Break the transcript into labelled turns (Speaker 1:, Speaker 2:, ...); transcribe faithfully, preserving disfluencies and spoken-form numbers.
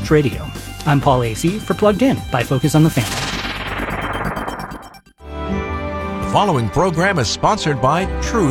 Speaker 1: Truth Radio. I'm Paul Acey for Plugged In by Focus on the Family.
Speaker 2: The following program is sponsored by Truth